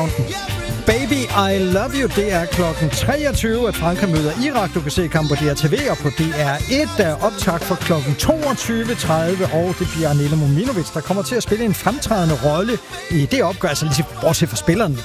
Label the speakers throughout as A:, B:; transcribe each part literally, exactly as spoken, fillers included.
A: Mountain. Baby, I love you. Det er klokken treogtyve, at Frankrig møder Irak. Du kan se kampen på D R T V og på D R et. Der er optakt for klokken toogtyve tredive, og det bliver Anela Mominovic, der kommer til at spille en fremtrædende rolle i det opgør, altså lige bortset fra spillerne.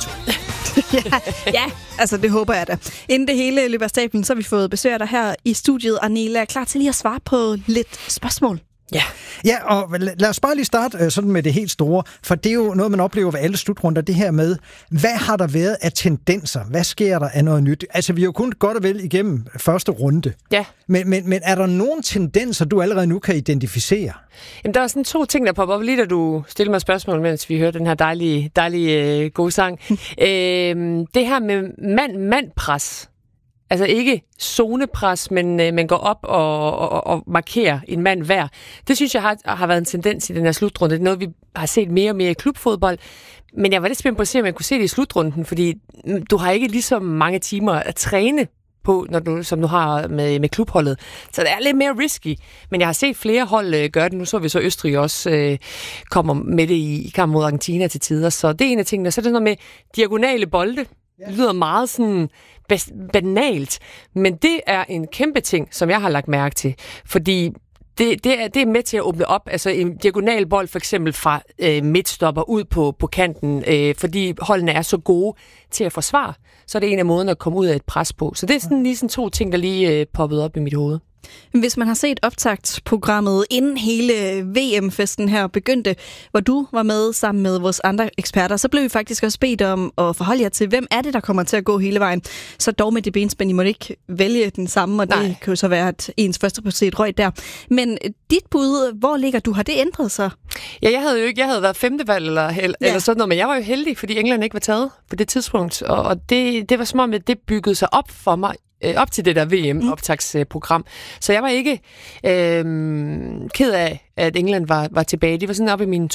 B: ja, ja, altså det håber jeg da. Inden det hele løber af stablen, så har vi fået besøg af dig her i studiet. Anela er klar til lige at svare på lidt spørgsmål.
A: Ja. Ja, og lad os bare lige starte øh, sådan med det helt store, for det er jo noget, man oplever ved alle slutrunder, det her med, hvad har der været af tendenser? Hvad sker der af noget nyt? Altså, vi har jo kun godt og vel igennem første runde.
C: Ja.
A: Men, men, men er der nogle tendenser, du allerede nu kan identificere?
C: Jamen, der er sådan to ting, der popper op lige, da du stiller mig spørgsmål, mens vi hører den her dejlige, dejlige øh, gode sang. øhm, det her med mand-mand-pres. Altså ikke zonepres, men øh, man går op og, og, og markerer en mand hver. Det synes jeg har, har været en tendens i den her slutrunde. Det er noget, vi har set mere og mere i klubfodbold. Men jeg var lidt spændt på at se, om jeg kunne se det i slutrunden, fordi du har ikke lige så mange timer at træne på, når du, som du har med, med klubholdet. Så det er lidt mere risky. Men jeg har set flere hold øh, gøre det. Nu så vi så Østrig også øh, kommer med det i, i kamp mod Argentina til tider. Så det er en af tingene. Så er det noget med diagonale bolde. Det lyder meget sådan banalt, men det er en kæmpe ting, som jeg har lagt mærke til, fordi det, det, er, det er med til at åbne op, altså en diagonal bold for eksempel fra øh, midtstopper ud på, på kanten, øh, fordi holdene er så gode til at forsvare, så er det en af måderne at komme ud af et pres på. Så det er sådan lige sådan to ting, der lige øh, poppede op i mit hoved.
B: Hvis man har set optaktprogrammet inden hele V M-festen her begyndte, hvor du var med sammen med vores andre eksperter, så blev vi faktisk også bedt om at forholde jer til, hvem er det, der kommer til at gå hele vejen. Så dog med det benspænd, I må ikke vælge den samme, og det Nej. kan jo så være, at ens første prioritet røg der. Men dit bud, hvor ligger du? Har det ændret sig?
C: Ja, jeg havde jo ikke, jeg havde været femtevalg eller, eller ja. sådan noget, men jeg var jo heldig, fordi England ikke var taget på det tidspunkt, og, og det, det var som om, at det byggede sig op for mig, op til det der V M-optagsprogram. Så jeg var ikke øh, ked af, at England var, var tilbage. De var sådan oppe i mine